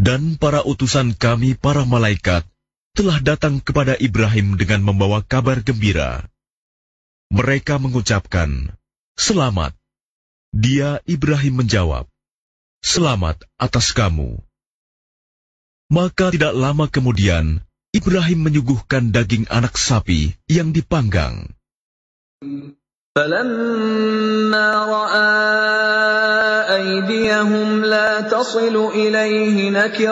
Dan para utusan kami, para malaikat, telah datang kepada Ibrahim dengan membawa kabar gembira. Mereka mengucapkan, "Selamat." Dia, Ibrahim, menjawab, "Selamat atas kamu." Maka tidak lama kemudian, Ibrahim menyuguhkan daging anak sapi yang dipanggang. فَلَمَّا رَأَىٰ أَيْدِيَهُمْ لَا تَصِلُ إِلَيْهِ